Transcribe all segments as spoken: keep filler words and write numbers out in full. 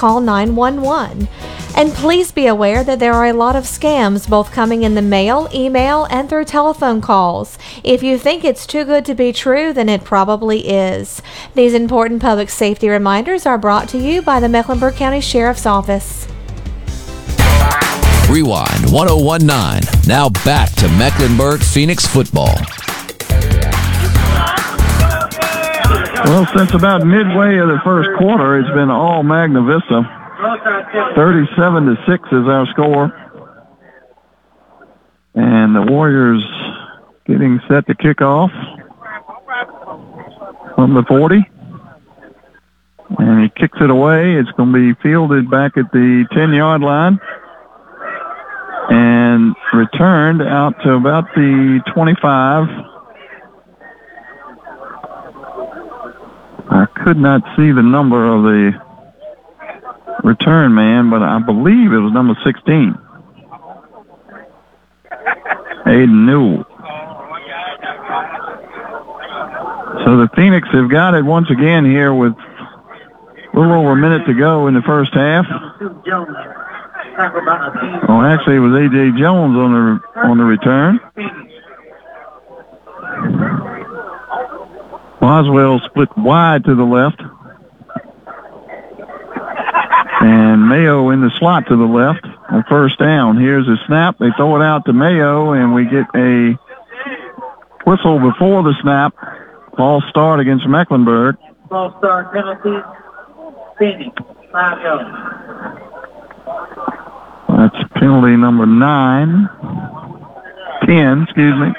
call nine one one. And please be aware that there are a lot of scams both coming in the mail, email, and through telephone calls. If you think it's too good to be true, then it probably is. These important public safety reminders are brought to you by the Mecklenburg County Sheriff's Office. Rewind one oh one nine. Now back to Mecklenburg Phoenix football. Well, since about midway of the first quarter, it's been all Magna Vista. thirty-seven to six is our score. And the Warriors getting set to kick off from the forty. And he kicks it away. It's going to be fielded back at the ten-yard line and returned out to about the twenty-five. I could not see the number of the return man, but I believe it was number sixteen. Aiden Newell. So the Phoenix have got it once again here with a little over a minute to go in the first half. Oh, actually, it was A J Jones on the on the return. Boswell split wide to the left. And Mayo in the slot to the left on first down. Here's a snap. They throw it out to Mayo, and we get a whistle before the snap. False start against Mecklenburg. False start penalty. Phoenix. Five yards. That's penalty number nine. Ten, excuse me.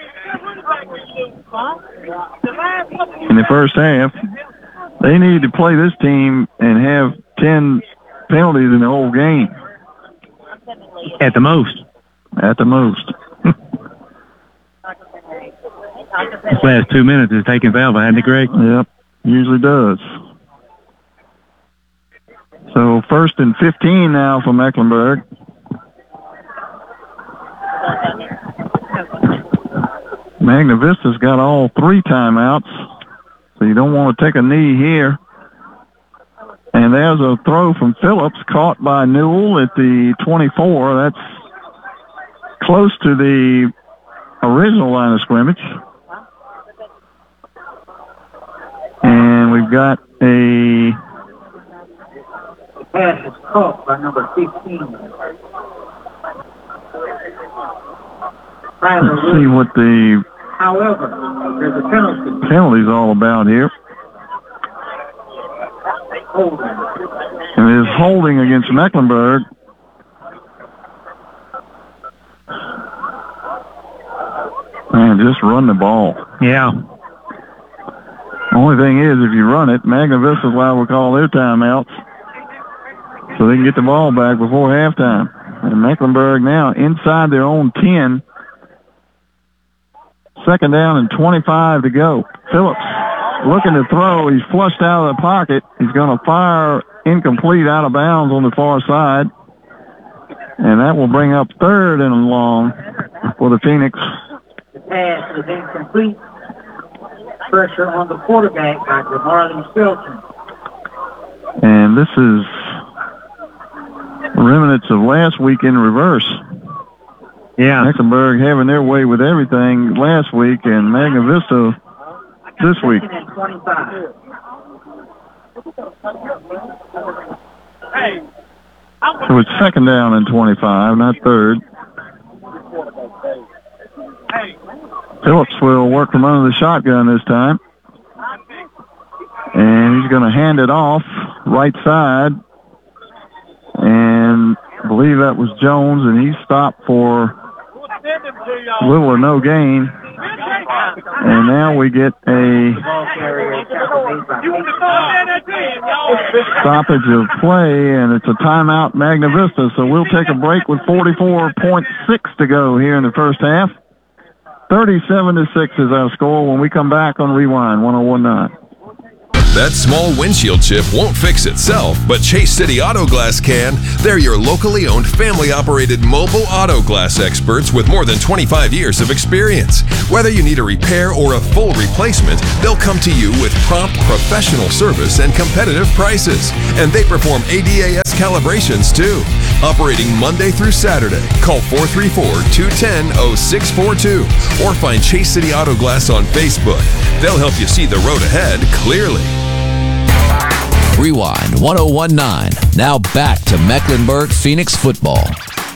In the first half, they need to play this team and have ten penalties in the whole game. At the most. At the most. This last two minutes is taking foul, hasn't it, Greg? Yep, usually does. So first and fifteen now for Mecklenburg. Magna Vista's got all three timeouts, so you don't want to take a knee here. And there's a throw from Phillips caught by Newell at the twenty-four. That's close to the original line of scrimmage. And we've got a... The pass is caught by number fifteen. Let's see what the... However, there's a penalty. Penalty's all about here. Holding. And it is holding against Mecklenburg. Man, just run the ball. Yeah. Only thing is, if you run it, Magna Vista's liable to call their timeouts so they can get the ball back before halftime. And Mecklenburg now inside their own ten. Second down and twenty-five to go. Phillips looking to throw. He's flushed out of the pocket. He's going to fire incomplete out of bounds on the far side. And that will bring up third and long for the Phoenix. The pass is incomplete. Pressure on the quarterback by DeMarlin Shelton. And this is remnants of last week in reverse. Yeah. Mecklenburg having their way with everything last week, and Magna Vista this week. So it's second down and twenty-five, not third. Phillips will work from under the shotgun this time. And he's going to hand it off right side. And I believe that was Jones, and he stopped for little or no gain. And now we get a stoppage of play, and it's a timeout Magna Vista. So we'll take a break with forty-four point six to go here in the first half. thirty-seven to six is our score when we come back on Rewind one oh one nine. That small windshield chip won't fix itself, but Chase City Auto Glass can. They're your locally owned, family-operated mobile auto glass experts with more than twenty-five years of experience. Whether you need a repair or a full replacement, they'll come to you with prompt, professional service and competitive prices. And they perform A D A S fast calibrations, too. Operating Monday through Saturday. Call four three four, two one zero, zero six four two or find Chase City Auto Glass on Facebook. They'll help you see the road ahead clearly. Rewind one oh one point nine. Now back to Mecklenburg Phoenix football.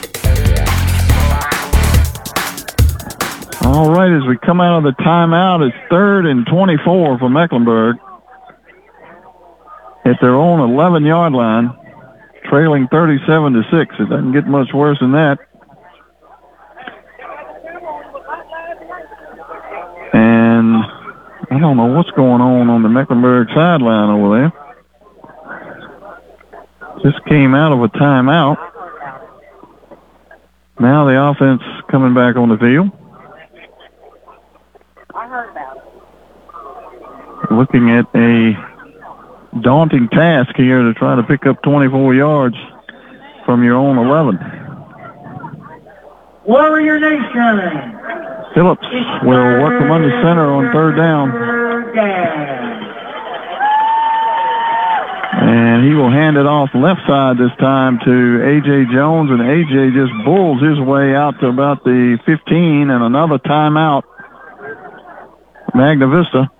All right, as we come out of the timeout, it's third and twenty-four for Mecklenburg at their own eleven-yard line, trailing thirty-seven to six. It doesn't get much worse than that. And I don't know what's going on on the Mecklenburg sideline over there. Just came out of a timeout. Now the offense coming back on the field. Looking at a daunting task here to try to pick up twenty-four yards from your own eleven. Warrior Nation. Phillips will work them under center on third down. And he will hand it off left side this time to A J Jones, and A J just bulls his way out to about the fifteen, and another timeout. Magna Vista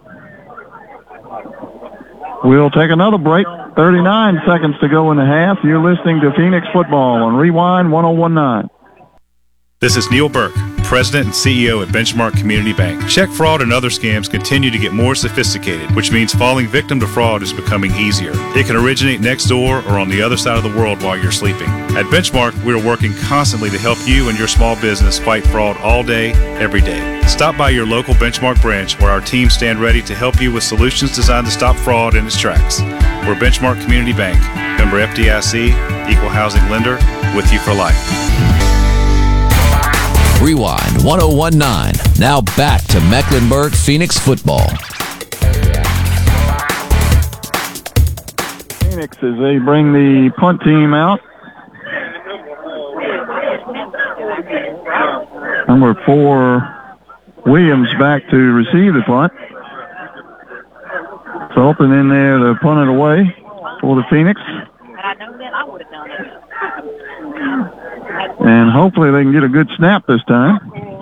we'll take another break. thirty-nine seconds to go in the half. You're listening to Phoenix Football on Rewind one oh one point nine. This is Neil Burke, President and C E O at Benchmark Community Bank. Check fraud and other scams continue to get more sophisticated, which means falling victim to fraud is becoming easier. It can originate next door or on the other side of the world while you're sleeping. At Benchmark, we are working constantly to help you and your small business fight fraud all day, every day. Stop by your local Benchmark branch where our team stand ready to help you with solutions designed to stop fraud in its tracks. We're Benchmark Community Bank, member F D I C, equal housing lender, with you for life. Rewind one oh one point nine. Now back to Mecklenburg Phoenix football. Phoenix as they bring the punt team out. Number four, Williams back to receive the punt. Sultan in there to punt it away for the Phoenix. And hopefully they can get a good snap this time.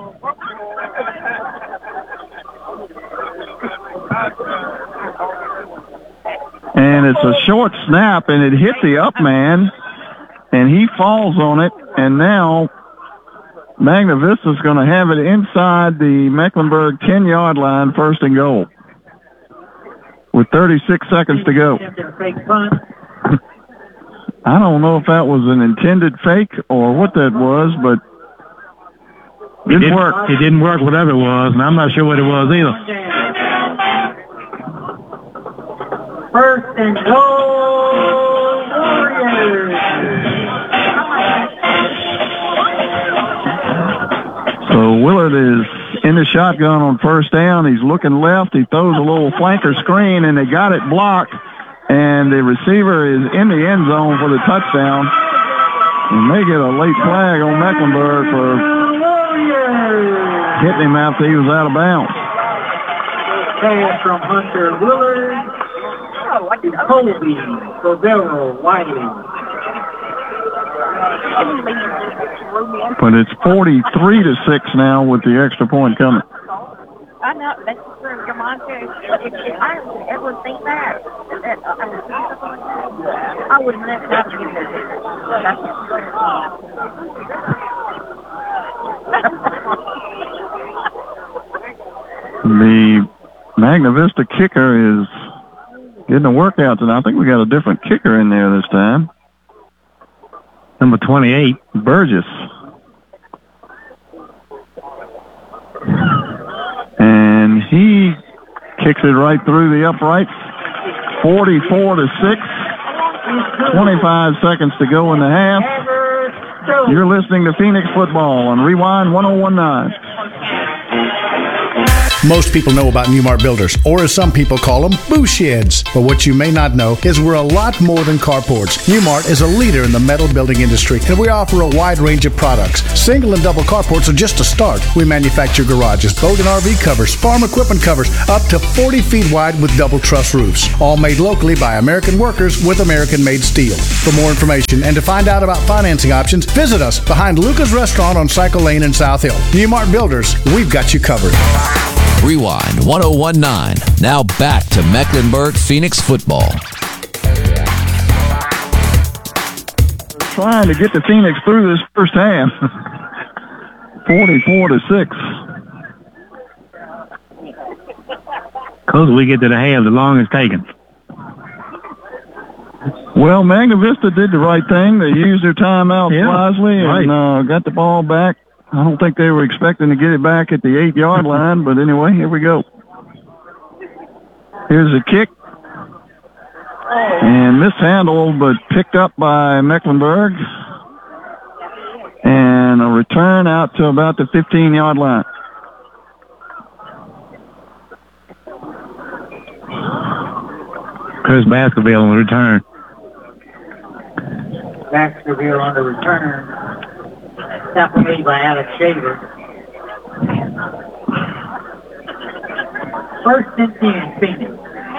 And it's a short snap, and it hit the up man, and he falls on it, and now Magna Vista's going to have it inside the Mecklenburg ten-yard line, first and goal, with thirty-six seconds to go. I don't know if that was an intended fake or what that was, but it didn't it, work. It didn't work, whatever it was, and I'm not sure what it was either. First and goal, Warriors. So Willard is in the shotgun on first down. He's looking left. He throws a little flanker screen, and they got it blocked. And the receiver is in the end zone for the touchdown. And they get a late flag on Mecklenburg for hitting him after he was out of bounds. Pass from Hunter Willard to Colby Cordero Wiley. But it's forty-three to six now with the extra point coming. I know, that's true, come on, too. But if, if I would ever think that, that uh, I would see something like that, I would never have to get that. The Magna Vista kicker is getting a workout tonight. I think we got a different kicker in there this time. Number twenty-eight, Burgess. And he kicks it right through the uprights. forty-four to six. twenty-five seconds to go in the half. You're listening to Phoenix Football on Rewind one oh one point nine. Most people know about Newmart Builders, or as some people call them, boo sheds. But what you may not know is we're a lot more than carports. Newmart is a leader in the metal building industry, and we offer a wide range of products. Single and double carports are just a start. We manufacture garages, boat and R V covers, farm equipment covers, up to forty feet wide with double truss roofs. All made locally by American workers with American-made steel. For more information and to find out about financing options, visit us behind Luca's Restaurant on Cycle Lane in South Hill. Newmart Builders, we've got you covered. Rewind one oh one nine. Now back to Mecklenburg Phoenix football. Trying to get the Phoenix through this first half. forty-four to six. Closer we get to the half, the longer it's taking. Well, Magna Vista did the right thing. They used their timeout Yeah, wisely and right. uh, got the ball back. I don't think they were expecting to get it back at the eight-yard line, but anyway, here we go. Here's a kick. And mishandled, but picked up by Mecklenburg. And a return out to about the fifteen-yard line. Chris Baskerville on the return. Baskerville on the return. Separated by Alex Shaver. First and ten, Phoenix.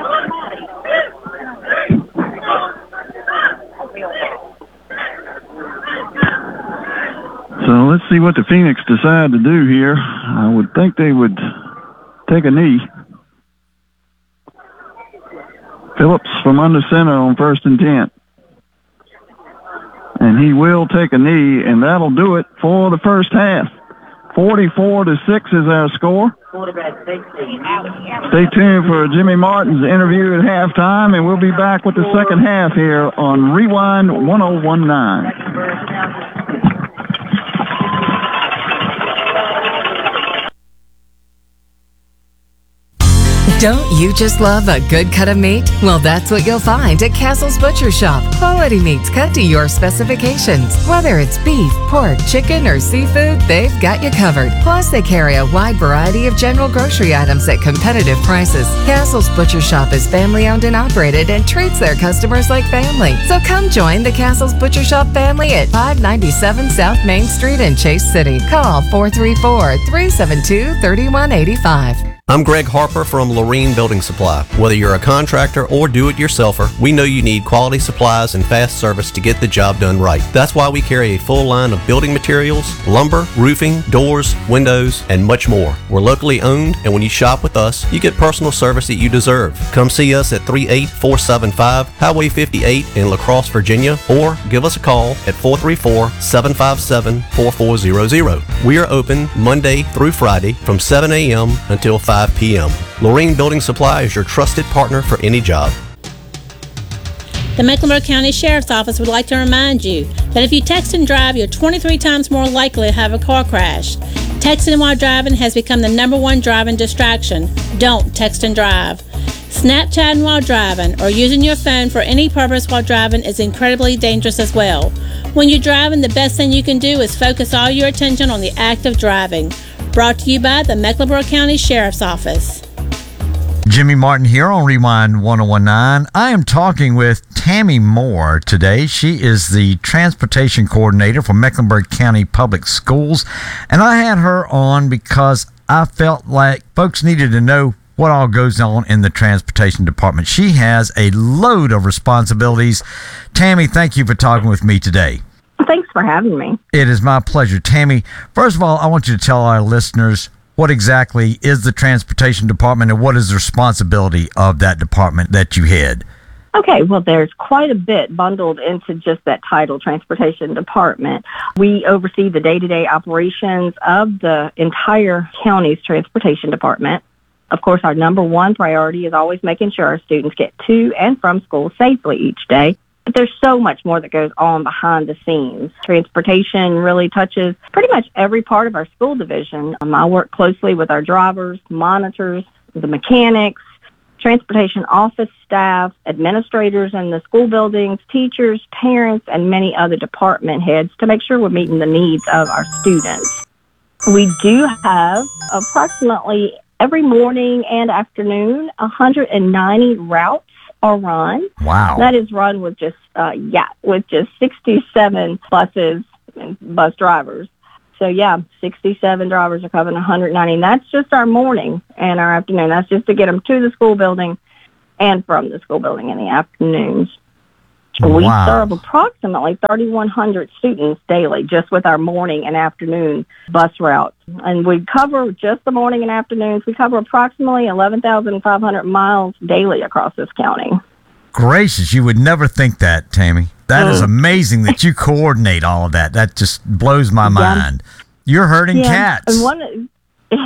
So let's see what the Phoenix decide to do here. I would think they would take a knee. Phillips from under center on first and ten. And he will take a knee, and that'll do it for the first half. forty-four to six is our score. Stay tuned for Jimmy Martin's interview at halftime, and we'll be back with the second half here on Rewind one oh one nine. Don't you just love a good cut of meat? Well, that's what you'll find at Castle's Butcher Shop. Quality meats cut to your specifications. Whether it's beef, pork, chicken, or seafood, they've got you covered. Plus, they carry a wide variety of general grocery items at competitive prices. Castle's Butcher Shop is family-owned and operated and treats their customers like family. So come join the Castle's Butcher Shop family at five ninety-seven South Main Street in Chase City. Call four three four, three seven two, three one eight five. I'm Greg Harper from Lorene Building Supply. Whether you're a contractor or do-it-yourselfer, we know you need quality supplies and fast service to get the job done right. That's why we carry a full line of building materials, lumber, roofing, doors, windows, and much more. We're locally owned, and when you shop with us, you get personal service that you deserve. Come see us at three eight four seven five Highway fifty-eight in La Crosse, Virginia, or give us a call at four three four, seven five seven, four four zero zero. We are open Monday through Friday from seven a.m. until five p.m. Lorene Building Supply is your trusted partner for any job. The Mecklenburg County Sheriff's Office would like to remind you that if you text and drive, you're twenty-three times more likely to have a car crash. Texting while driving has become the number one driving distraction. Don't text and drive. Snapchatting while driving or using your phone for any purpose while driving is incredibly dangerous as well. When you're driving, the best thing you can do is focus all your attention on the act of driving. Brought to you by the Mecklenburg County Sheriff's Office. Jimmy Martin here on Rewind one oh one nine. I am talking with Tammy Moore today. She is the Transportation Coordinator for Mecklenburg County Public Schools. And I had her on because I felt like folks needed to know what all goes on in the Transportation Department. She has a load of responsibilities. Tammy, thank you for talking with me today. Thanks for having me. It is my pleasure. Tammy, first of all, I want you to tell our listeners what exactly is the Transportation Department and what is the responsibility of that department that you head? Okay, well, there's quite a bit bundled into just that title, Transportation Department. We oversee the day-to-day operations of the entire county's Transportation Department. Of course, our number one priority is always making sure our students get to and from school safely each day. But there's so much more that goes on behind the scenes. Transportation really touches pretty much every part of our school division. Um, I work closely with our drivers, monitors, the mechanics, transportation office staff, administrators in the school buildings, teachers, parents, and many other department heads to make sure we're meeting the needs of our students. We do have approximately every morning and afternoon. one hundred ninety routes are run. Wow. That is run with just, uh, yeah, with just sixty-seven buses and bus drivers. So, yeah, sixty-seven drivers are covering one hundred ninety. And that's just our morning and our afternoon. That's just to get them to the school building and from the school building in the afternoons. We Wow. serve approximately thirty-one hundred students daily just with our morning and afternoon bus routes. And we cover just the morning and afternoons. We cover approximately eleven thousand five hundred miles daily across this county. Gracious, you would never think that, Tammy. That is amazing that you coordinate all of that. That just blows my mind. You're herding Yeah, cats. And one of,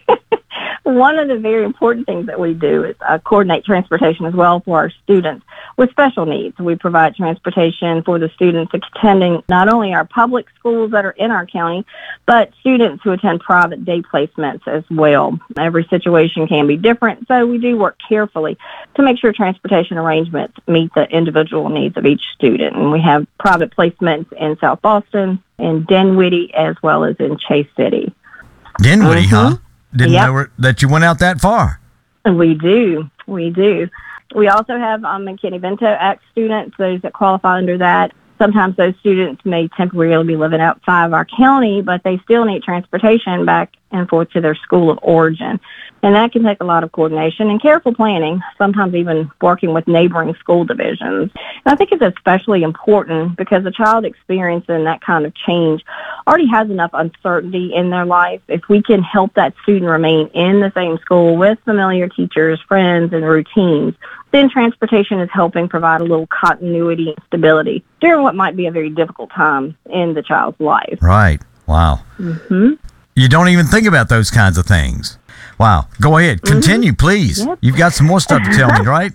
one of the very important things that we do is uh, coordinate transportation as well for our students with special needs. We provide transportation for the students attending not only our public schools that are in our county, but students who attend private day placements as well. Every situation can be different, so we do work carefully to make sure transportation arrangements meet the individual needs of each student. And we have private placements in South Boston, in Dinwiddie, as well as in Chase City. Dinwiddie, Mhm. huh? Didn't Yep. know where, that you went out that far. We do. We do. We also have um, McKinney-Vento Act students, those that qualify under that. Sometimes those students may temporarily be living outside of our county, but they still need transportation back and forth to their school of origin. And that can take a lot of coordination and careful planning, sometimes even working with neighboring school divisions. And I think it's especially important because a child experiencing that kind of change already has enough uncertainty in their life. If we can help that student remain in the same school with familiar teachers, friends, and routines, then transportation is helping provide a little continuity and stability during what might be a very difficult time in the child's life. Right. Wow. Mm-hmm. You don't even think about those kinds of things. Wow. Go ahead. Continue, please. Yep. You've got some more stuff to tell me, right?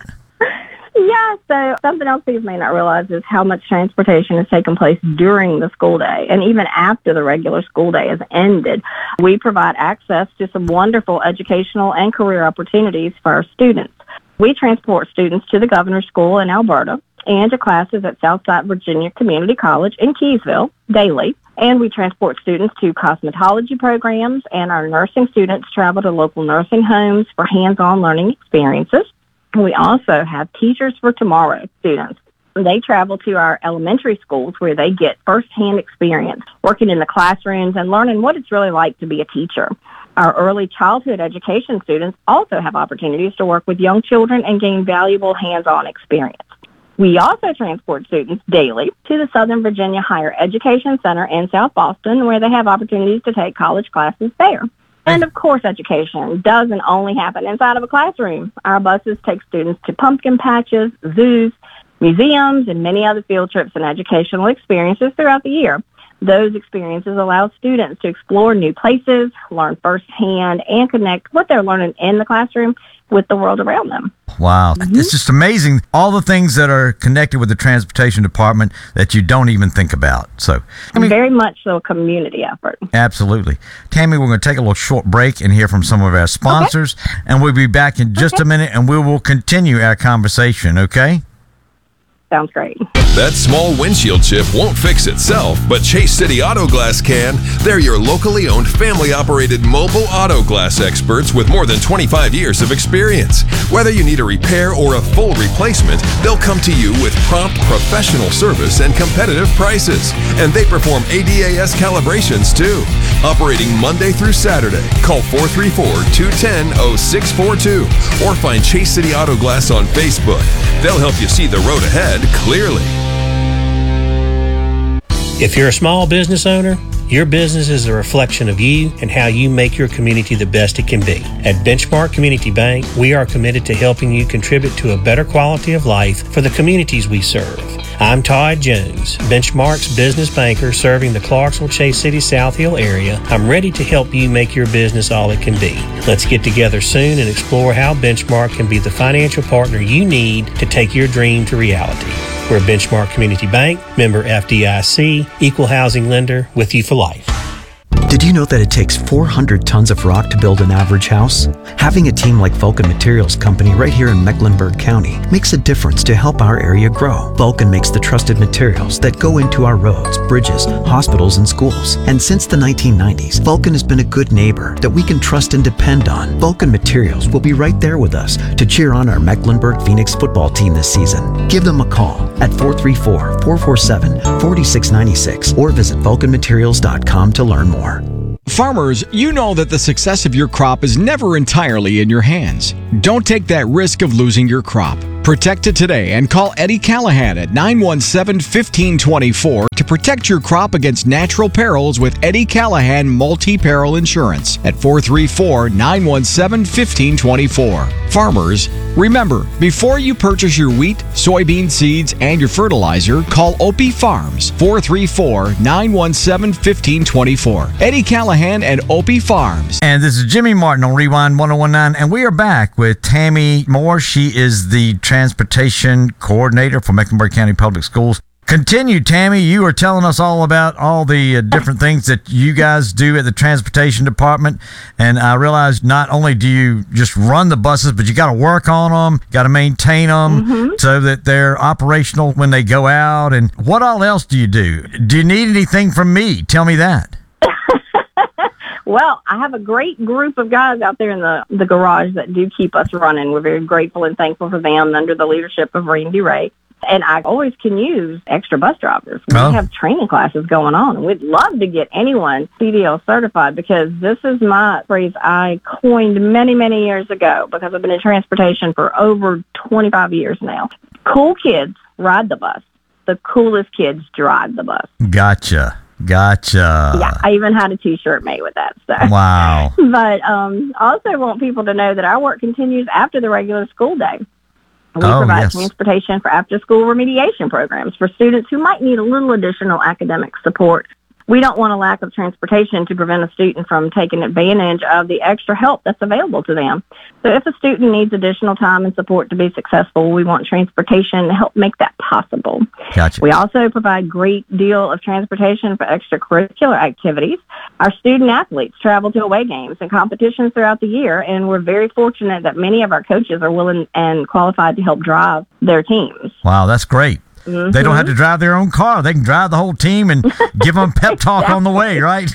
Yeah, so something else people may not realize is how much transportation has taken place during the school day and even after the regular school day has ended. We provide access to some wonderful educational and career opportunities for our students. We transport students to the Governor's School in Alberta and to classes at Southside Virginia Community College in Keysville daily. And we transport students to cosmetology programs, and our nursing students travel to local nursing homes for hands-on learning experiences. We also have Teachers for Tomorrow students. They travel to our elementary schools where they get firsthand experience working in the classrooms and learning what it's really like to be a teacher. Our early childhood education students also have opportunities to work with young children and gain valuable hands-on experience. We also transport students daily to the Southern Virginia Higher Education Center in South Boston, where they have opportunities to take college classes there. And of course, education doesn't only happen inside of a classroom. Our buses take students to pumpkin patches, zoos, museums, and many other field trips and educational experiences throughout the year. Those experiences allow students to explore new places, learn firsthand, and connect what they're learning in the classroom with the world around them. Wow. It's just amazing, all the things that are connected with the transportation department that you don't even think about. So, I mean, very much so a community effort. absolutely. Tammy, we're going to take a little short break and hear from some of our sponsors, okay. and we'll be back in just okay. a minute, and we will continue our conversation, okay? Sounds great. That small windshield chip won't fix itself, but Chase City Auto Glass can. They're your locally owned, family-operated mobile auto glass experts with more than twenty-five years of experience. Whether you need a repair or a full replacement, they'll come to you with prompt, professional service and competitive prices. And they perform A D A S calibrations, too. Operating Monday through Saturday. Call four three four, two one zero, zero six four two or find Chase City Auto Glass on Facebook. They'll help you see the road ahead clearly. If you're a small business owner, your business is a reflection of you and how you make your community the best it can be. At Benchmark Community Bank, we are committed to helping you contribute to a better quality of life for the communities we serve. I'm Todd Jones, Benchmark's business banker serving the Clarksville, Chase City, South Hill area. I'm ready to help you make your business all it can be. Let's get together soon and explore how Benchmark can be the financial partner you need to take your dream to reality. We're Benchmark Community Bank, member F D I C, equal housing lender, with you for life. Did you know that it takes four hundred tons of rock to build an average house? Having a team like Vulcan Materials Company right here in Mecklenburg County makes a difference to help our area grow. Vulcan makes the trusted materials that go into our roads, bridges, hospitals, and schools. And since the nineteen nineties, Vulcan has been a good neighbor that we can trust and depend on. Vulcan Materials will be right there with us to cheer on our Mecklenburg Phoenix football team this season. Give them a call at four three four, four four seven, four six nine six or visit vulcan materials dot com to learn more. Farmers, you know that the success of your crop is never entirely in your hands. Don't take that risk of losing your crop. Protect it today and call Eddie Callahan at nine one seven, one five two four to protect your crop against natural perils with Eddie Callahan Multi-Peril Insurance at four three four, nine one seven, one five two four. Farmers, remember, before you purchase your wheat, soybean seeds, and your fertilizer, call Opie Farms, four three four, nine one seven, one five two four. Eddie Callahan and Opie Farms. And this is Jimmy Martin on Rewind one oh one nine, and we are back with Tammy Moore. She is the Transportation Coordinator for Mecklenburg County Public Schools. Continue, Tammy. You are telling us all about all the uh, different things that you guys do at the Transportation Department. And I realize not only do you just run the buses, but you got to work on them, got to maintain them mm-hmm. so that they're operational when they go out. And what all else do you do? Do you need anything from me? Tell me that. Well, I have a great group of guys out there in the, the garage that do keep us running. We're very grateful and thankful for them under the leadership of Randy Ray. And I always can use extra bus drivers. We oh. have training classes going on, and we'd love to get anyone C D L certified because this is my phrase I coined many, many years ago because I've been in transportation for over twenty-five years now. Cool kids ride the bus. The coolest kids drive the bus. Gotcha. Gotcha. Yeah, I even had a T-shirt made with that. So. Wow. But um, I also want people to know that our work continues after the regular school day. We oh, provide yes. transportation for after-school remediation programs for students who might need a little additional academic support. We don't want a lack of transportation to prevent a student from taking advantage of the extra help that's available to them. So if a student needs additional time and support to be successful, we want transportation to help make that possible. Gotcha. We also provide great deal of transportation for extracurricular activities. Our student athletes travel to away games and competitions throughout the year, and we're very fortunate that many of our coaches are willing and qualified to help drive their teams. Wow, that's great. Mm-hmm. They don't have to drive their own car. They can drive the whole team and give them pep talk exactly. on the way, right?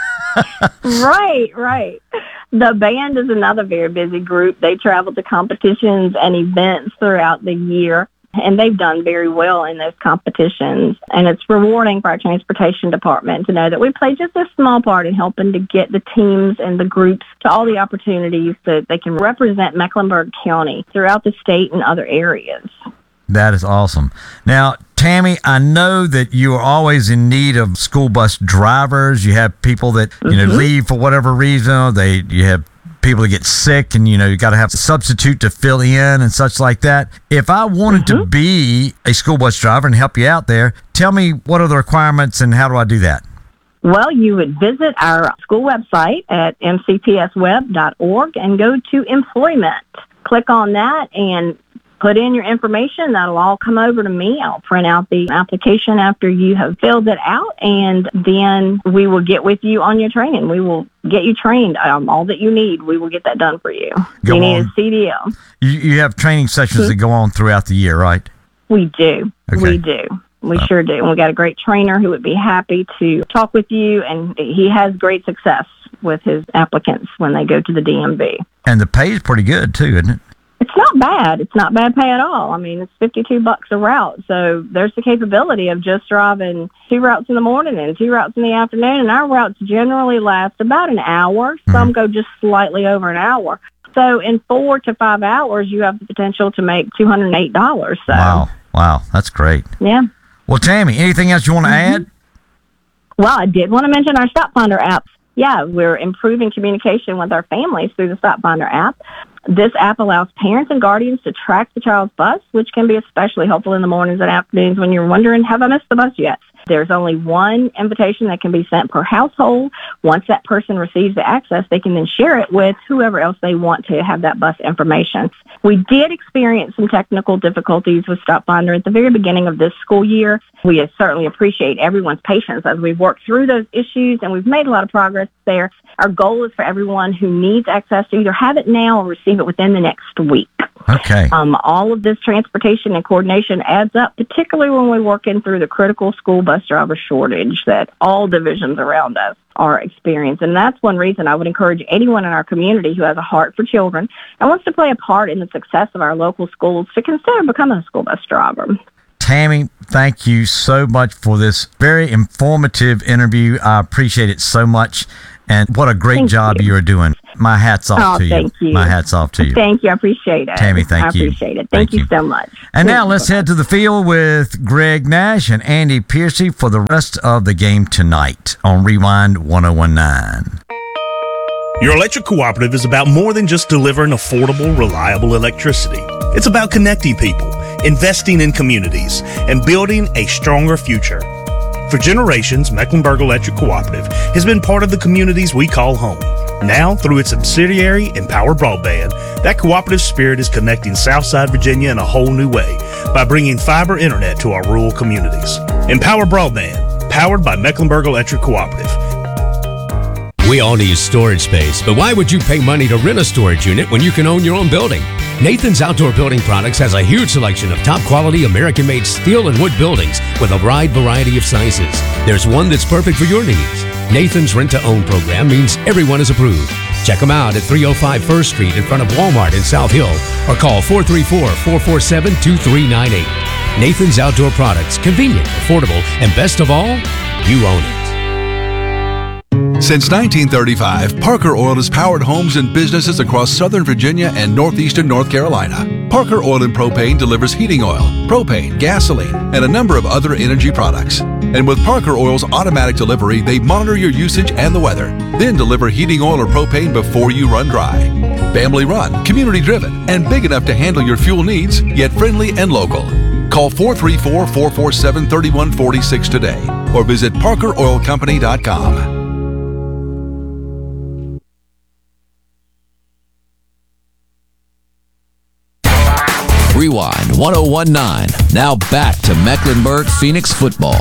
Right, right. The band is another very busy group. They travel to competitions and events throughout the year, and they've done very well in those competitions. And it's rewarding for our transportation department to know that we play just a small part in helping to get the teams and the groups to all the opportunities that they can represent Mecklenburg County throughout the state and other areas. That is awesome. Now, Tammy, I know that you are always in need of school bus drivers. You have people that, you mm-hmm. know, leave for whatever reason. They, you have people that get sick and, you know, you got to have a substitute to fill in and such like that. If I wanted mm-hmm. to be a school bus driver and help you out there, tell me what are the requirements and how do I do that? Well, you would visit our school website at m c p s web dot org and go to employment. Click on that and put in your information. That'll all come over to me. I'll print out the application after you have filled it out, and then we will get with you on your training. We will get you trained. Um, all that you need, we will get that done for you. Go you on. need a C D L. You, you have training sessions mm-hmm. that go on throughout the year, right? We do. Okay. We do. We oh. sure do. And we got a great trainer who would be happy to talk with you, and he has great success with his applicants when they go to the D M V. And the pay is pretty good, too, isn't it? It's not bad. It's not bad pay at all. I mean, it's fifty-two bucks a route. So there's the capability of just driving two routes in the morning and two routes in the afternoon. And our routes generally last about an hour. Some mm-hmm. go just slightly over an hour. So in four to five hours, you have the potential to make two hundred eight dollars. So. Wow. Wow. That's great. Yeah. Well, Tammy, anything else you want to mm-hmm. add? Well, I did want to mention our Stop Finder app. Yeah, we're improving communication with our families through the Stop Finder app. This app allows parents and guardians to track the child's bus, which can be especially helpful in the mornings and afternoons when you're wondering, have I missed the bus yet? There's only one invitation that can be sent per household. Once that person receives the access, they can then share it with whoever else they want to have that bus information. We did experience some technical difficulties with Stop Finder at the very beginning of this school year. We certainly appreciate everyone's patience as we've worked through those issues, and we've made a lot of progress there. Our goal is for everyone who needs access to either have it now or receive it within the next week. Okay. Um, all of this transportation and coordination adds up, particularly when we're working through the critical school bus driver shortage that all divisions around us are experiencing. And that's one reason I would encourage anyone in our community who has a heart for children and wants to play a part in the success of our local schools to consider becoming a school bus driver. Tammy, thank you so much for this very informative interview. I appreciate it so much. And what a great Thank job you. you are doing. My hat's off Oh, to you. thank you. My hat's off to you. Thank you. I appreciate it. Tammy, thank I you. appreciate it. Thank Thank, you you. so much. And now let's head to the field with Greg Nash and Andy Piercy for the rest of the game tonight on Rewind one oh one nine. Your electric cooperative is about more than just delivering affordable, reliable electricity. It's about connecting people, investing in communities, and building a stronger future. For generations, Mecklenburg Electric Cooperative has been part of the communities we call home. Now, through its subsidiary, Empower Broadband, that cooperative spirit is connecting Southside Virginia in a whole new way by bringing fiber internet to our rural communities. Empower Broadband, powered by Mecklenburg Electric Cooperative. We all need storage space, but why would you pay money to rent a storage unit when you can own your own building? Nathan's Outdoor Building Products has a huge selection of top-quality American-made steel and wood buildings with a wide variety of sizes. There's one that's perfect for your needs. Nathan's Rent-to-Own program means everyone is approved. Check them out at three oh five First Street in front of Walmart in South Hill or call four three four, four four seven, two three nine eight. Nathan's Outdoor Products, convenient, affordable, and best of all, you own it. Since nineteen thirty-five, Parker Oil has powered homes and businesses across Southern Virginia and northeastern North Carolina. Parker Oil and Propane delivers heating oil, propane, gasoline, and a number of other energy products. And with Parker Oil's automatic delivery, they monitor your usage and the weather, then deliver heating oil or propane before you run dry. Family run, community driven, and big enough to handle your fuel needs, yet friendly and local. Call four three four, four four seven, three one four six today or visit parker oil company dot com. Rewind one oh one nine. Now back to Mecklenburg Phoenix football.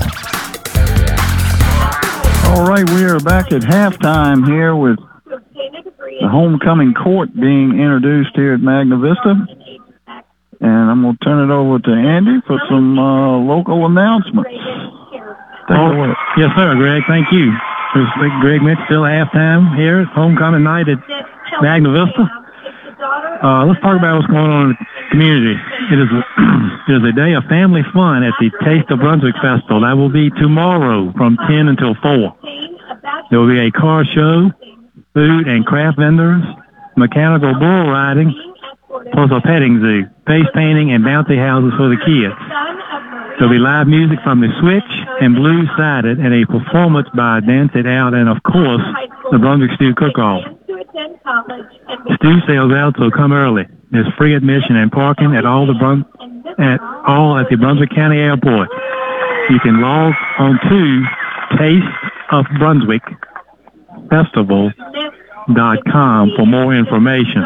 All right, we are back at halftime here with the homecoming court being introduced here at Magna Vista. And I'm going to turn it over to Andy for some uh, local announcements. Take Oh, it away. yes, sir, Greg. Thank you. This is Greg Mitch, still at halftime here at homecoming night at Magna Vista. Uh, let's talk about what's going on in the community. It is, a, it is a day of family fun at the Taste of Brunswick Festival. That will be tomorrow from ten until four. There will be a car show, food and craft vendors, mechanical bull riding, plus a petting zoo, face painting, and bouncy houses for the kids. There'll be live music from the Switch and Blues Sided and a performance by Dance It Out and, of course, the Brunswick Stew Cook-Off. Stew sales out, so come early. There's free admission and parking at all the Brun- at all at the Brunswick County Airport. You can log on to Taste of Brunswick Festival dot com for more information.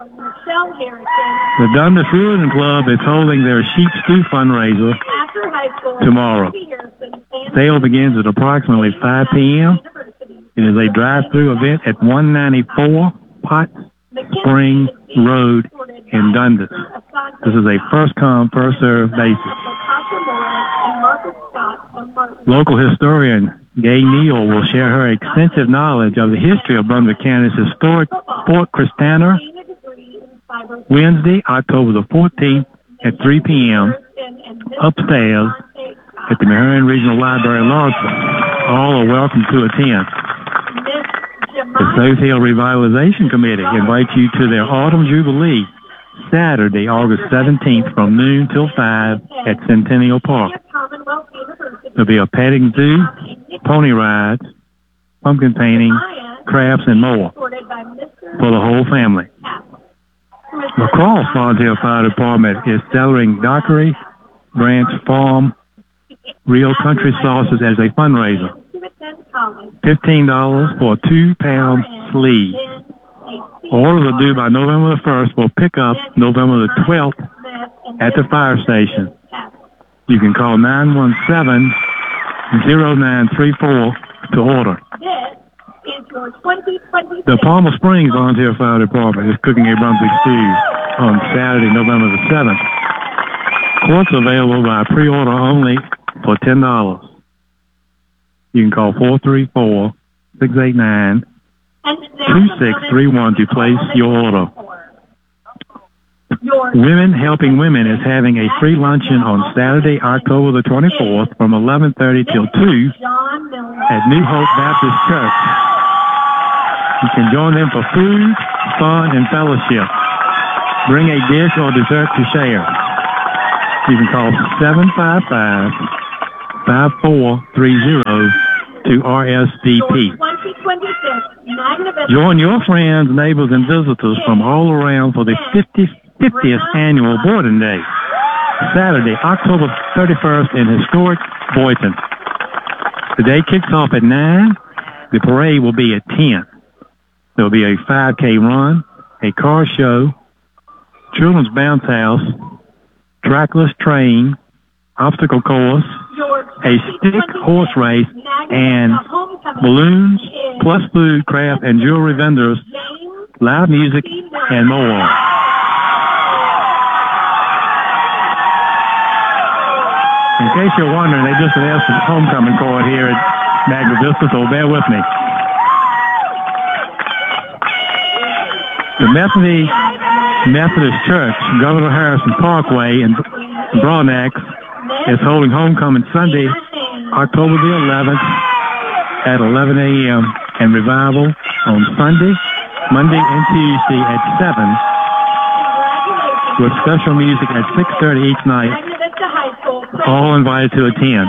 The Dundas Ruin Club is holding their sheep stew fundraiser tomorrow. Sale begins at approximately five p.m. It is a drive-through event at one ninety-four Pot Spring Road in Dundas. This is a first-come, first-served basis. Local historian Gay Neal will share her extensive knowledge of the history of Brunswick County's historic Fort Christiana Wednesday, October the fourteenth at three p.m. upstairs at the Marion Regional Library, Lawrenceville. All are welcome to attend. The South Hill Revitalization Committee invites you to their Autumn Jubilee, Saturday, August seventeenth from noon till five at Centennial Park. There'll be a petting zoo, pony rides, pumpkin painting, crafts, and more for the whole family. La Crosse Volunteer Fire Department is celebrating Dockery Branch Farm Real Country Sauces as a fundraiser. fifteen dollars for a two-pound sleeve. Orders are due by November the first for pickup November the twelfth at the fire station. You can call nine one seven, zero nine three four to order. The Palmer Springs Volunteer Fire Department is cooking a Brunswick stew on Saturday, November the seventh. Quotes available by pre-order only for ten dollars. You can call four three four, six eight nine, two six three one to place your order. Women Helping Women is having a free luncheon on Saturday, October the twenty-fourth from eleven thirty till two at New Hope Baptist Church. You can join them for food, fun, and fellowship. Bring a dish or dessert to share. You can call seven five five, five four three zero to R S V P. Join your friends, neighbors, and visitors from all around for the fiftieth annual Boarding Day, Saturday, October thirty-first in historic Boynton. The day kicks off at nine. The parade will be at ten. There will be a five K run, a car show, children's bounce house, trackless train, obstacle course, a stick horse race, and balloons, plus food, craft, and jewelry vendors, live music, and more. In case you're wondering, they just announced the homecoming court here at Magna Vista, so bear with me. The Methodist, Methodist Church, Governor Harrison Parkway in Bronax, is holding homecoming Sunday, October the eleventh at eleven a.m. and revival on Sunday, Monday, and Tuesday at seven with special music at six thirty each night. All invited to attend.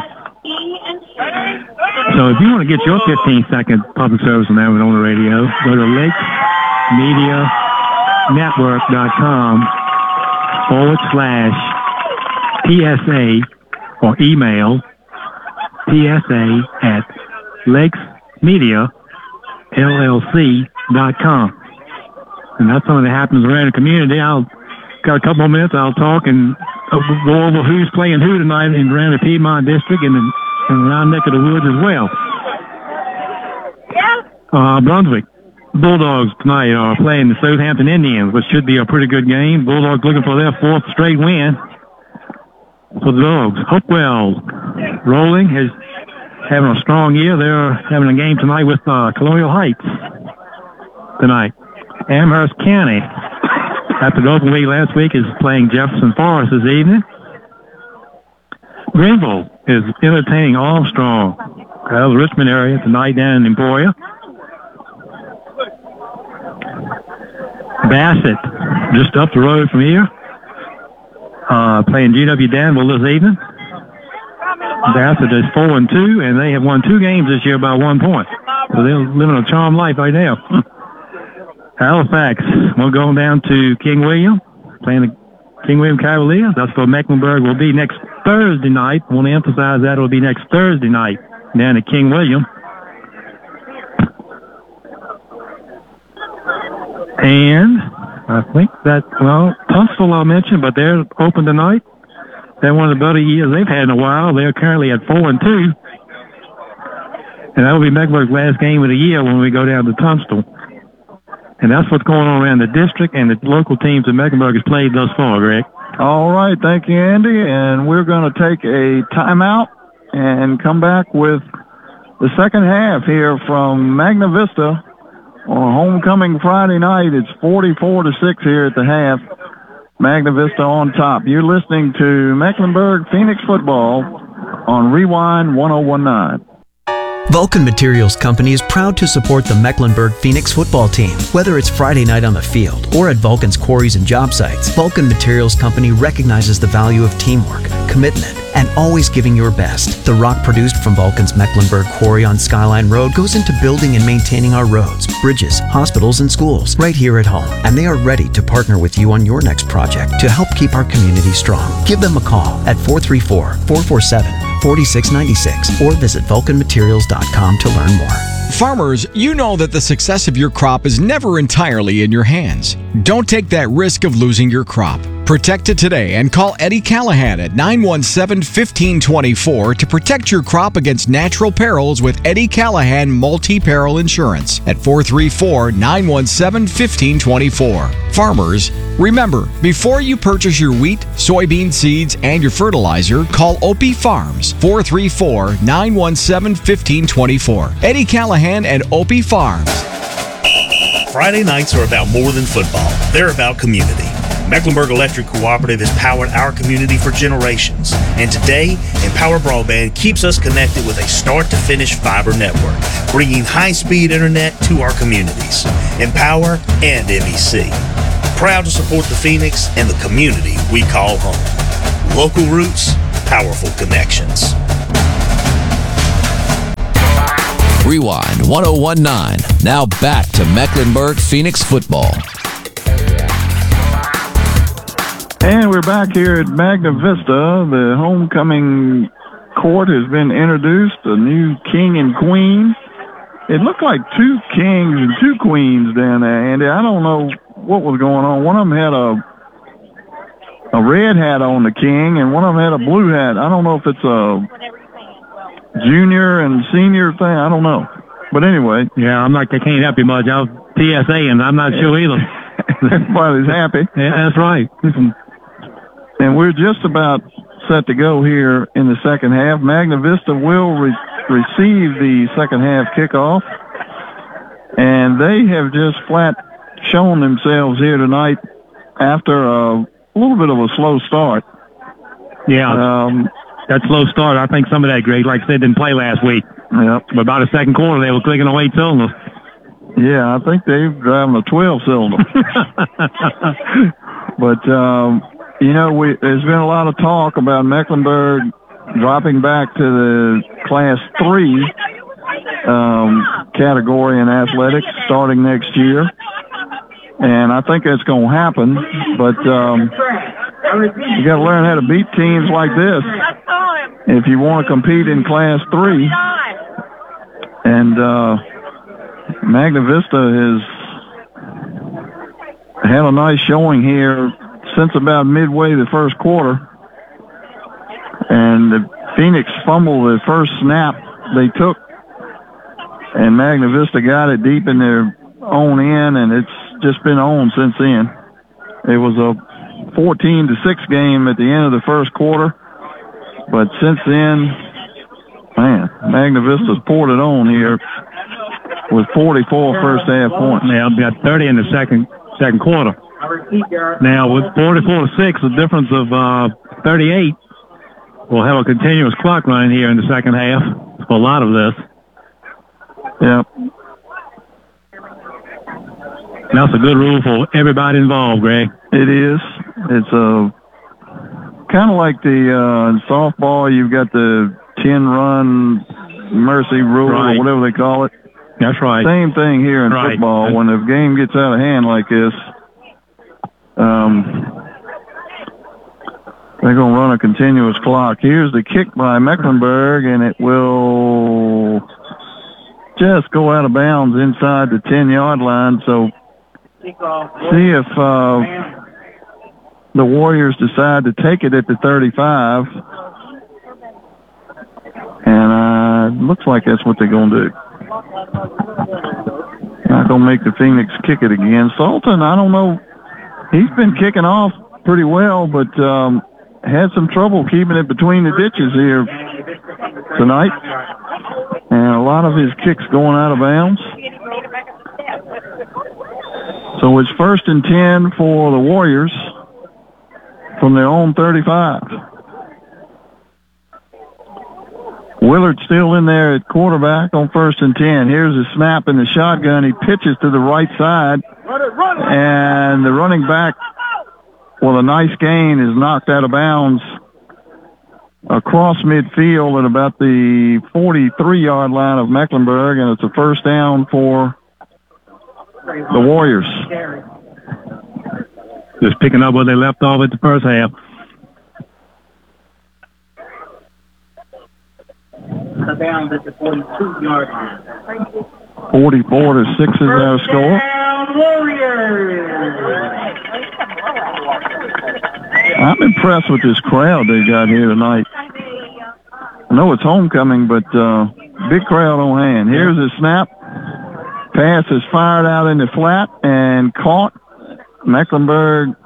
So if you want to get your fifteen second public service announcement on the radio, go to lakes media network dot com forward slash P S A or email P S A at lakes media L L C dot com. And that's something that happens around the community. I'll got a couple more minutes. I'll talk and go over who's playing who tonight in around the Piedmont District and, in, and around neck of the woods as well. Uh, Brunswick Bulldogs tonight are playing the Southampton Indians, which should be a pretty good game. Bulldogs looking for their fourth straight win for the Dogs. Hopewell Rolling is having a strong year. They're having a game tonight with uh, Colonial Heights tonight. Amherst County, after the open week last week, is playing Jefferson Forest this evening. Greenville is entertaining Armstrong out of the Richmond area tonight down in Emporia. Bassett, just up the road from here, uh, playing G W Danville this evening. Bassett is four and two, and they have won two games this year by one point. So they're living a charmed life right now. Halifax, we'll go down to King William, playing the King William Cavaliers. That's where Mecklenburg will be next Thursday night. I want to emphasize that it will be next Thursday night down at King William. And I think that, well, Tunstall I'll mention, but they're open tonight. They're one of the better years they've had in a while. They're currently at four and two. And that will be Mecklenburg's last game of the year when we go down to Tunstall. And that's what's going on around the district and the local teams that Mecklenburg has played thus far, Greg. All right, thank you, Andy. And we're going to take a timeout and come back with the second half here from Magna Vista on homecoming Friday night. It's forty-four to six here at the half. Magna Vista on top. You're listening to Mecklenburg Phoenix football on Rewind one oh one point nine. Vulcan Materials Company is proud to support the Mecklenburg Phoenix football team. Whether it's Friday night on the field or at Vulcan's quarries and job sites, Vulcan Materials Company recognizes the value of teamwork, commitment, and always giving your best. The rock produced from Vulcan's Mecklenburg Quarry on Skyline Road goes into building and maintaining our roads, bridges, hospitals, and schools right here at home. And they are ready to partner with you on your next project to help keep our community strong. Give them a call at four three four, four four seven, four six nine six or visit vulcan materials dot com to learn more. Farmers, you know that the success of your crop is never entirely in your hands. Don't take that risk of losing your crop. Protect it today and call Eddie Callahan at nine one seven, one five two four to protect your crop against natural perils with Eddie Callahan Multi-Peril Insurance at four three four, nine one seven, one five two four. Farmers, remember, before you purchase your wheat, soybean seeds, and your fertilizer, call Opie Farms, four three four, nine one seven, one five two four. Eddie Callahan and Opie Farms. Friday nights are about more than football. They're about community. Mecklenburg Electric Cooperative has powered our community for generations. And today, Empower Broadband keeps us connected with a start-to-finish fiber network, bringing high-speed internet to our communities. Empower and M E C. Proud to support the Phoenix and the community we call home. Local roots, powerful connections. Rewind one oh one point nine. Now back to Mecklenburg Phoenix football. And we're back here at Magna Vista. The homecoming court has been introduced, a new king and queen. It looked like two kings and two queens down there, Andy. I don't know what was going on. One of them had a a red hat on, the king, and one of them had a blue hat. I don't know if it's a junior and senior thing. I don't know. But anyway. Yeah, I'm like, I can't help you much. I was T S A, and I'm not sure either. Everybody's happy. Yeah, that's right. And we're just about set to go here in the second half. Magna Vista will re- receive the second half kickoff. And they have just flat shown themselves here tonight after a little bit of a slow start. Yeah, um, that slow start, I think some of that, Greg, like I said, didn't play last week. Yep. But about the second quarter, they were clicking on eight cylinders. Yeah, I think they're driving a twelve cylinder. But, um, you know, we, there's been a lot of talk about Mecklenburg dropping back to the Class three um, category in athletics starting next year. And I think that's going to happen. But um, you got to learn how to beat teams like this if you want to compete in Class three. And uh, Magna Vista has had a nice showing here since about midway the first quarter. And the Phoenix fumbled the first snap they took, and Magna Vista got it deep in their own end, and it's just been on since then. It was a fourteen to six game at the end of the first quarter, but since then, man, Magna Vista's poured it on here with forty-four first half points. Yeah, we got thirty in the second second quarter. Now with forty-four to six, a difference of uh, thirty-eight, we'll have a continuous clock line here in the second half for a lot of this. Yeah. That's a good rule for everybody involved, Greg. It is. It's a kind of like the uh, in softball. You've got the ten-run mercy rule, right, or whatever they call it. That's right. Same thing here in right. football. When the game gets out of hand like this, um, they're going to run a continuous clock. Here's the kick by Mecklenburg, and it will just go out of bounds inside the ten-yard line. So see if uh, the Warriors decide to take it at the thirty-five. And uh, it looks like that's what they're going to do. Not going to make the Phoenix kick it again. Sultan, I don't know. He's been kicking off pretty well, but um, had some trouble keeping it between the ditches here tonight. And a lot of his kicks going out of bounds. So it's first and ten for the Warriors from their own thirty-five. Willard still in there at quarterback on first and ten. Here's a snap in the shotgun. He pitches to the right side. And the running back, with a nice gain, is knocked out of bounds across midfield at about the forty-three-yard line of Mecklenburg, and it's a first down for the Warriors. Just picking up where they left off at the first half. Down at the forty-two-yard line. forty-four to six is our score. I'm impressed with this crowd they got here tonight. I know it's homecoming, but uh, big crowd on hand. Here's a snap. Pass is fired out in the flat and caught. Mecklenburg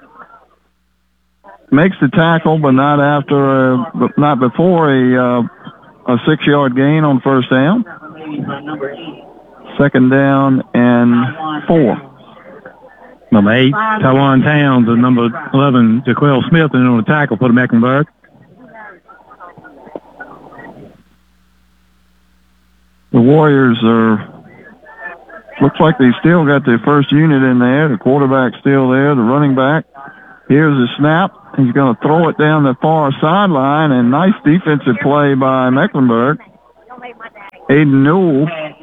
makes the tackle, but not after, a, but not before a uh, a six-yard gain on first down. Second down and four. Number eight, Tawan Towns, and number eleven, Jaquel Smith, and on the tackle for the Mecklenburg. The Warriors are, looks like they still got their first unit in there. The quarterback's still there, the running back. Here's a snap. He's going to throw it down the far sideline, and nice defensive play by Mecklenburg. Aiden Newell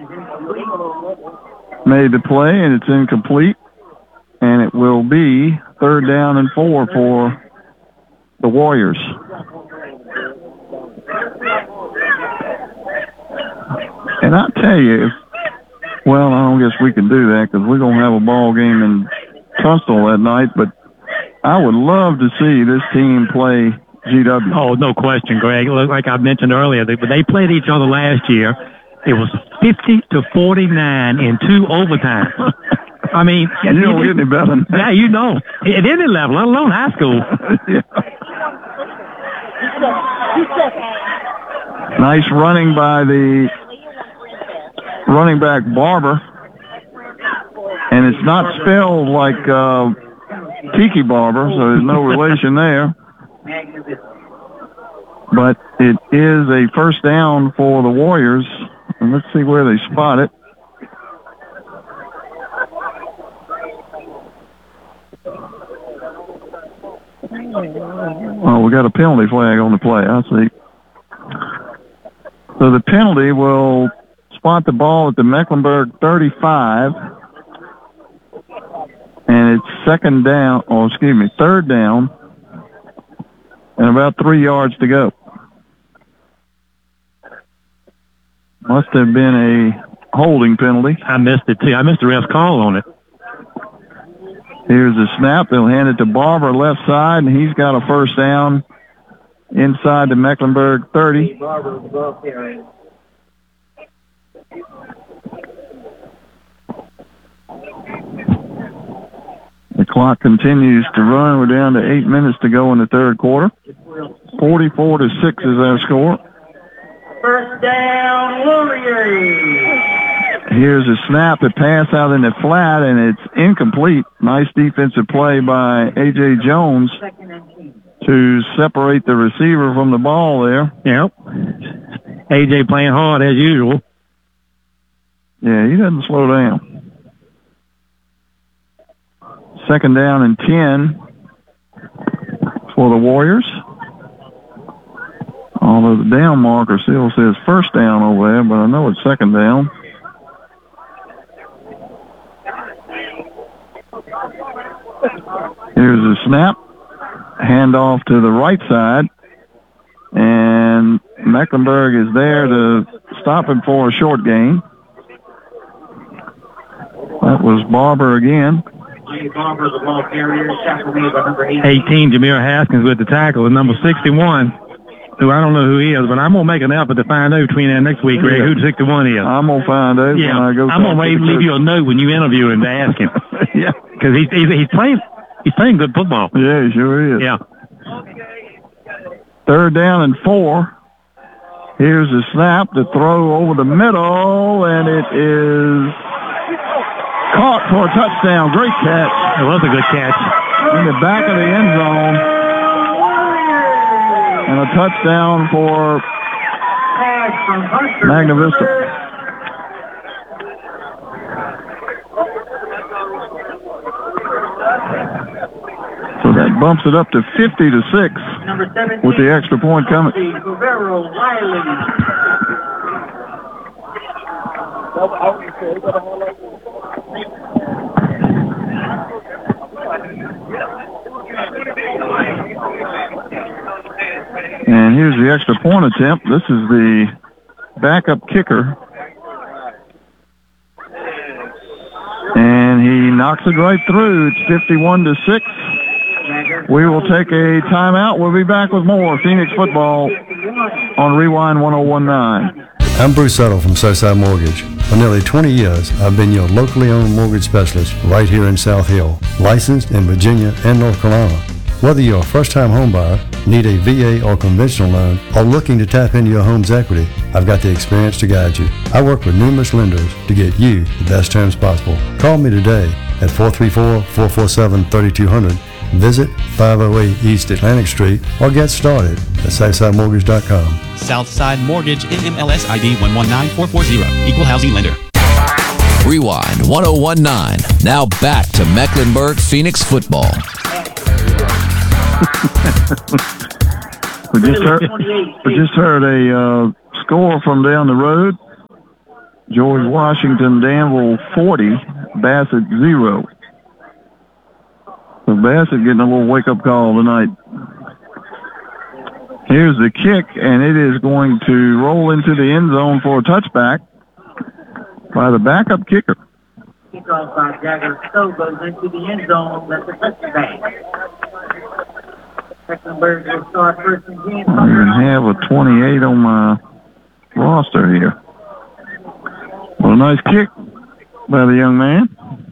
made the play, and it's incomplete. And it will be third down and four for the Warriors. And I tell you, if, well, I don't guess we can do that because we're going to have a ball game in Tunstall that night, but I would love to see this team play G W. Oh, no question, Greg. Like I mentioned earlier, they, they played each other last year. It was fifty to forty-nine in two overtimes. I mean, you don't get any better than that. Yeah, you know. At any level, let alone high school. Yeah. Nice running by the running back Barber. And it's not spelled like uh, Tiki Barber, so there's no relation there. But it is a first down for the Warriors. And let's see where they spot it. Oh, we got a penalty flag on the play. I see. So the penalty will spot the ball at the Mecklenburg thirty-five. And it's second down, or excuse me, third down, and about three yards to go. Must have been a holding penalty. I missed it, too. I missed the ref's call on it. Here's the snap. They'll hand it to Barber left side, and he's got a first down inside the Mecklenburg thirty. The clock continues to run. We're down to eight minutes to go in the third quarter. forty-four to six is our score. First down, Warriors. Here's a snap, a pass out in the flat, and it's incomplete. Nice defensive play by A J Jones to separate the receiver from the ball there. Yep. A J playing hard as usual. Yeah, he doesn't slow down. Second down and ten for the Warriors. Although the down marker still says first down over there, but I know it's second down. Here's a snap. Handoff to the right side. And Mecklenburg is there to stop him for a short gain. That was Barber again. Barber, the ball carrier, tackled me by number eighteen. eighteen, Jameer Haskins with the tackle, and number sixty-one, who I don't know who he is, but I'm going to make an effort to find out between that next week, Greg, who sixty-one is. I'm going to find out yeah. when I go. I'm going to maybe leave you a note when you interview him to ask him. Yeah. Because he's, he's, he's, playing, he's playing good football. Yeah, he sure is. Yeah. Third down and four. Here's a snap, the throw over the middle, and it is caught for a touchdown. Great catch. It was a good catch. In the back of the end zone. And a touchdown for Magna Vista. So that bumps it up to fifty to six Number seventeen. with the extra point coming. Guerrero Riley. And here's the extra point attempt. This is the backup kicker. And he knocks it right through. It's fifty-one to six. We will take a timeout. We'll be back with more Phoenix football on Rewind one oh one nine. I'm Bruce Settle from Southside Mortgage. For nearly twenty years, I've been your locally owned mortgage specialist right here in South Hill, licensed in Virginia and North Carolina. Whether you're a first-time home buyer, need a V A or conventional loan, or looking to tap into your home's equity, I've got the experience to guide you. I work with numerous lenders to get you the best terms possible. Call me today at four three four, four four seven, three two zero zero. Visit five oh eight East Atlantic Street or get started at southside mortgage dot com. Southside Mortgage, N M L S I D one one nine four four zero. Equal housing lender. Rewind one oh one nine. Now back to Mecklenburg Phoenix football. we just heard, we just heard a uh, score from down the road. George Washington, Danville forty, Bassett zero. So Bassett getting a little wake-up call tonight. Here's the kick, and it is going to roll into the end zone for a touchback by the backup kicker. Kickoff by Jagger Stowe goes into the end zone. That's a touchback. Mecklenburg will start first and ten. I even have a twenty-eight on my roster here. Well, a nice kick by the young man.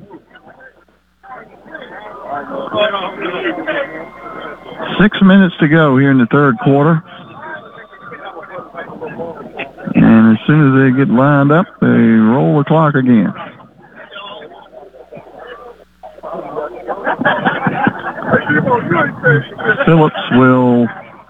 Six minutes to go here in the third quarter. And as soon as they get lined up, they roll the clock again. Phillips will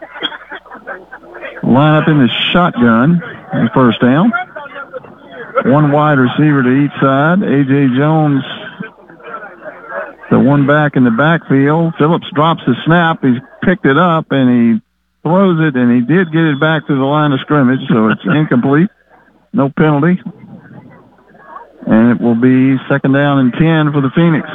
line up in the shotgun on first down. One wide receiver to each side. A J. Jones, the one back in the backfield. Phillips drops the snap. He's picked it up, and he throws it, and he did get it back to the line of scrimmage, so it's incomplete. No penalty. And it will be second down and ten for the Phoenix.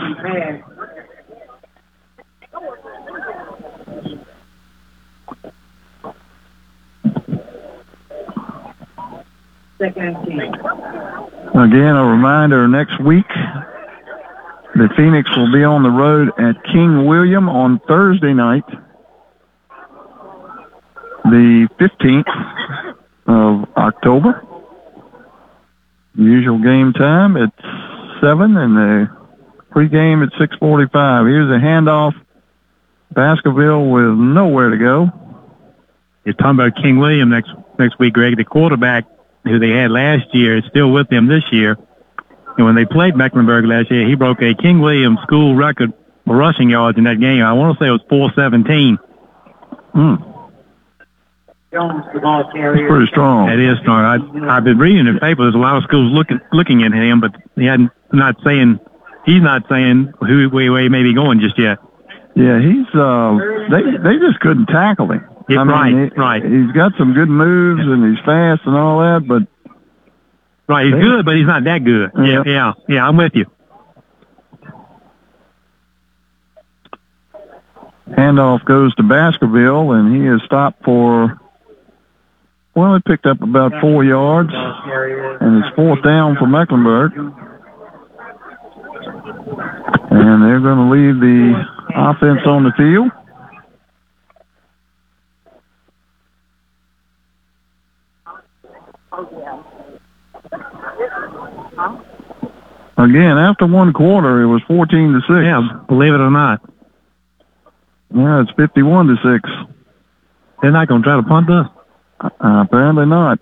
Second and ten. Again, a reminder, next week, the Phoenix will be on the road at King William on Thursday night, the fifteenth of October. Usual game time at seven, and the pregame at six forty-five. Here's a handoff. Baskerville with nowhere to go. You're talking about King William next next week, Greg. The quarterback who they had last year is still with them this year. And when they played Mecklenburg last year, he broke a King William school record for rushing yards in that game. I want to say it was four seventeen. Hmm. Jones, the ball carrier. It's pretty strong. That is strong. I, I've been reading in the paper. There's a lot of schools looking looking at him, but he hadn't not saying he's not saying who where he may be going just yet. Yeah, he's uh, they they just couldn't tackle him. Yeah, I mean, right, he, right. He's got some good moves and he's fast and all that, but right, he's they, good, but he's not that good. Yeah. yeah, yeah, yeah. I'm with you. Handoff goes to Baskerville, and he is stopped for. Well, he picked up about four yards, and it's fourth down for Mecklenburg. And they're going to leave the offense on the field. Again, after one quarter, it was fourteen to six. Yeah, believe it or not. Yeah, it's fifty-one to six. They're not going to try to punt us? Uh, apparently not.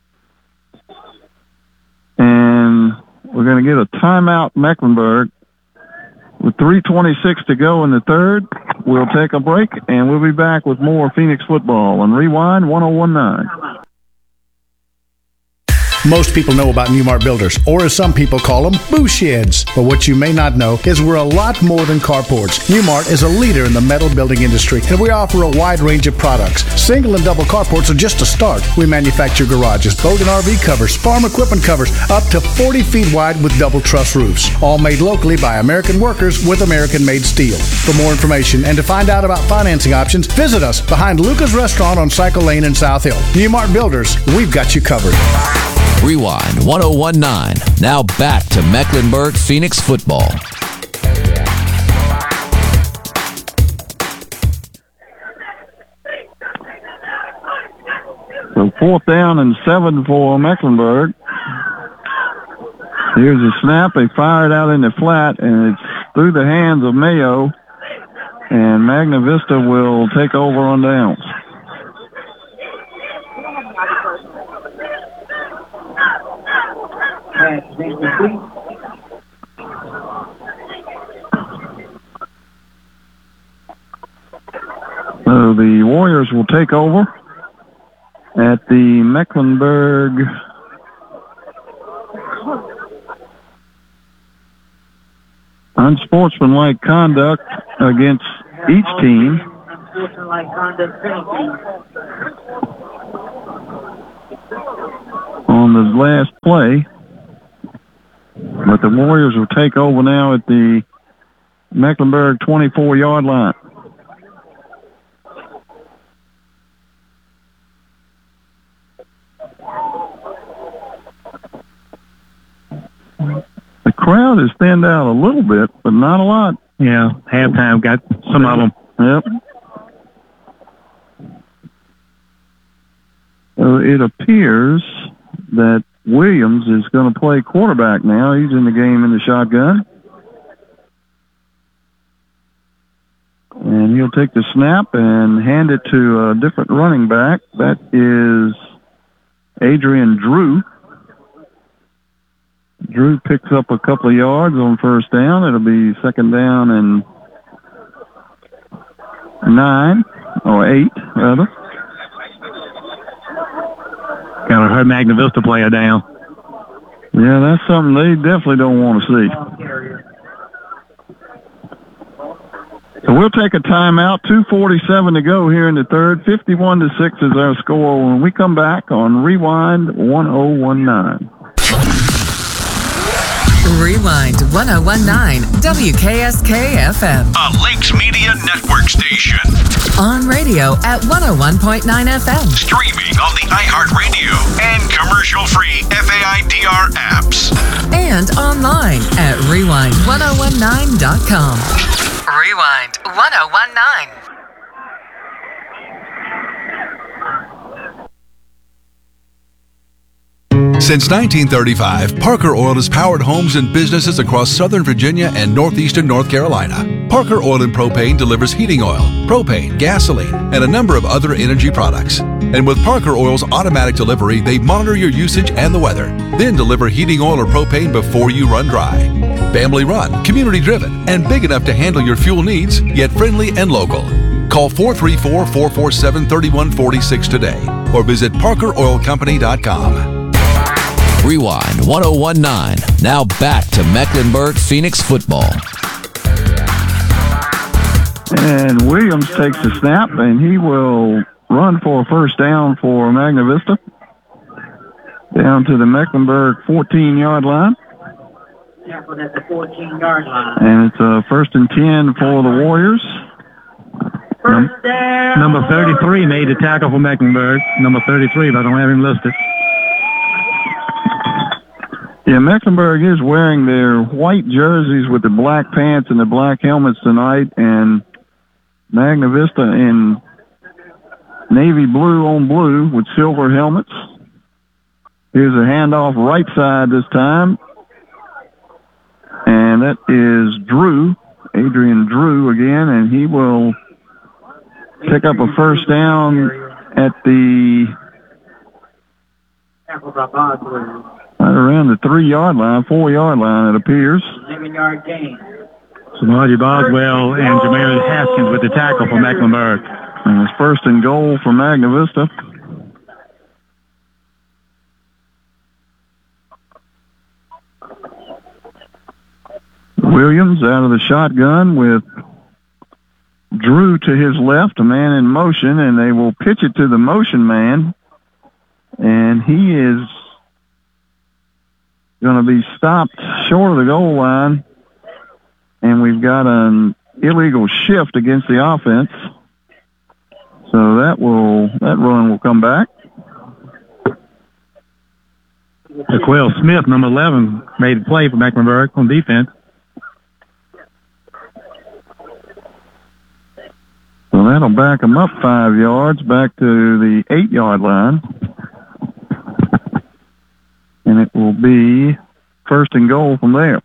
And we're going to get a timeout, Mecklenburg. With three twenty-six to go in the third, we'll take a break, and we'll be back with more Phoenix football on Rewind one oh one nine. Most people know about Newmart Builders, or as some people call them, boo sheds. But what you may not know is we're a lot more than carports. Newmart is a leader in the metal building industry, and we offer a wide range of products. Single and double carports are just a start. We manufacture garages, boat and R V covers, farm equipment covers, up to forty feet wide with double truss roofs. All made locally by American workers with American-made steel. For more information and to find out about financing options, visit us behind Luca's Restaurant on Cycle Lane in South Hill. Newmart Builders, we've got you covered. Rewind one oh one nine. Now back to Mecklenburg Phoenix football. So fourth down and seven for Mecklenburg. Here's a snap. They fire it out in the flat, and it's through the hands of Mayo. And Magna Vista will take over on downs. So the Warriors will take over at the Mecklenburg unsportsmanlike conduct against each team. Unsportsmanlike conduct penalty. On the last play. But the Warriors will take over now at the Mecklenburg twenty-four yard line. The crowd has thinned out a little bit, but not a lot. Yeah, halftime got some of them. Yep. So it appears that Williams is going to play quarterback now. He's in the game in the shotgun. And he'll take the snap and hand it to a different running back. That is Adrian Drew. Drew picks up a couple of yards on first down. It'll be second down and nine, or eight, rather. Got to hurt Magna Vista player down. Yeah, that's something they definitely don't want to see. So we'll take a timeout. two forty-seven to go here in the third. fifty-one to six is our score when we come back on Rewind one oh one nine. Rewind one oh one nine W K S K F M. A Lakes Media Network station. On radio at one oh one point nine F M. Streaming on the iHeartRadio and commercial-free F A I D R apps. And online at rewind one oh one nine dot com. Rewind one oh one nine. Since nineteen thirty-five, Parker Oil has powered homes and businesses across Southern Virginia and northeastern North Carolina. Parker Oil and Propane delivers heating oil, propane, gasoline, and a number of other energy products. And with Parker Oil's automatic delivery, they monitor your usage and the weather, then deliver heating oil or propane before you run dry. Family run, community driven, and big enough to handle your fuel needs, yet friendly and local. Call four three four, four four seven, three one four six today or visit parker oil company dot com. Rewind one oh one nine. Now back to Mecklenburg Phoenix football. And Williams takes the snap, and he will run for a first down for Magna Vista. Down to the Mecklenburg fourteen yard line. Tackled at the fourteen yard line. And it's a first and ten for the Warriors. First down. Number thirty-three made the tackle for Mecklenburg. Number thirty-three, but I don't have him listed. Yeah, Mecklenburg is wearing their white jerseys with the black pants and the black helmets tonight, and Magna Vista in navy blue on blue with silver helmets. Here's a handoff right side this time, and that is Drew, Adrian Drew again, and he will pick up a first down at the right around the three-yard line, four-yard line, it appears. eleven-yard gain. Samaji Boswell and Jamarius Haskins with the tackle for Mecklenburg. And it's first and goal for Magna Vista. Williams out of the shotgun with Drew to his left, a man in motion, and they will pitch it to the motion man. And he is going to be stopped short of the goal line. And we've got an illegal shift against the offense. So that will that run will come back. Jaquel Smith, number eleven, made a play for Mecklenburg on defense. So that'll back them up five yards back to the eight-yard line. And it will be first and goal from there.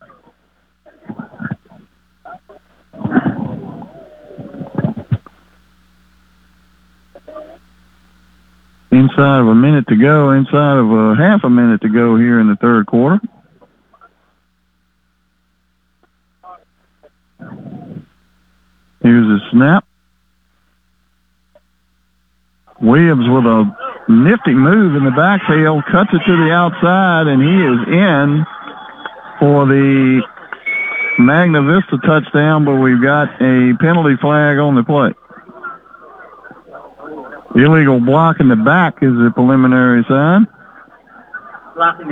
Inside of a minute to go, inside of a half a minute to go here in the third quarter. Here's a snap. Williams with a nifty move in the backfield, cuts it to the outside, and he is in for the Magna Vista touchdown, but we've got a penalty flag on the play. Illegal block in the back is the preliminary sign. Blocking